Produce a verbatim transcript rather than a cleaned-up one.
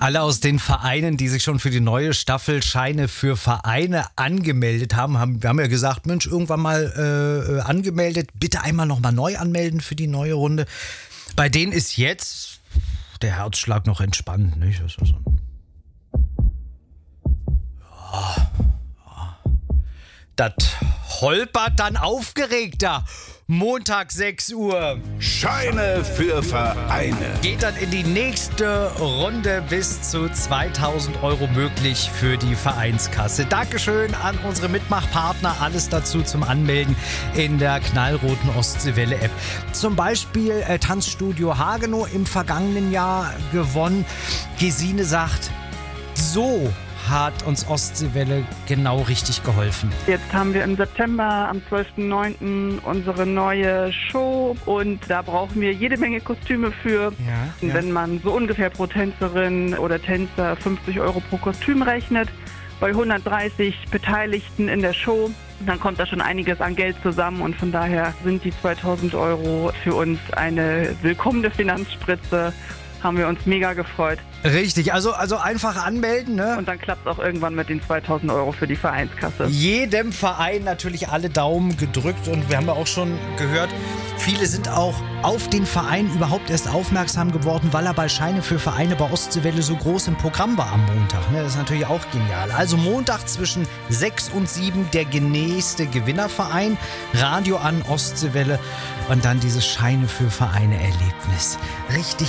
Alle aus den Vereinen, die sich schon für die neue Staffel Scheine für Vereine angemeldet haben, haben wir haben ja gesagt, Mensch, irgendwann mal äh, angemeldet, bitte einmal nochmal neu anmelden für die neue Runde. Bei denen ist jetzt der Herzschlag noch entspannt, nicht? Das ist so ein ja, ja. Das holpert dann aufgeregter. Montag sechs Uhr. Scheine für Vereine. Geht dann in die nächste Runde, bis zu zweitausend Euro möglich für die Vereinskasse. Dankeschön an unsere Mitmachpartner. Alles dazu zum Anmelden in der knallroten Ostseewelle-App. Zum Beispiel äh, Tanzstudio Hagenow im vergangenen Jahr gewonnen. Gesine sagt, so hat uns Ostseewelle genau richtig geholfen. Jetzt haben wir im September am zwölften neunten unsere neue Show und da brauchen wir jede Menge Kostüme für. Ja, ja. Wenn man so ungefähr pro Tänzerin oder Tänzer fünfzig Euro pro Kostüm rechnet, bei hundertdreißig Beteiligten in der Show, dann kommt da schon einiges an Geld zusammen und von daher sind die zweitausend Euro für uns eine willkommene Finanzspritze. Haben wir uns mega gefreut. Richtig, also, also einfach anmelden, ne? Und dann klappt es auch irgendwann mit den zweitausend Euro für die Vereinskasse. Jedem Verein natürlich alle Daumen gedrückt und wir haben ja auch schon gehört, viele sind auch auf den Verein überhaupt erst aufmerksam geworden, weil er bei Scheine für Vereine bei Ostseewelle so groß im Programm war am Montag. Ne? Das ist natürlich auch genial. Also Montag zwischen sechs und sieben der nächste Gewinnerverein, Radio an Ostseewelle und dann dieses Scheine für Vereine Erlebnis. Richtig